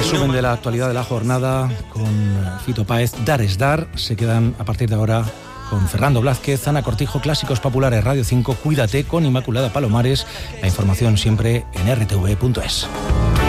resumen de la actualidad de la jornada con Fito Páez. Dar es dar. Se quedan a partir de ahora con Fernando Blázquez, Ana Cortijo, Clásicos Populares, Radio 5, Cuídate con Inmaculada Palomares. La información siempre en rtv.es.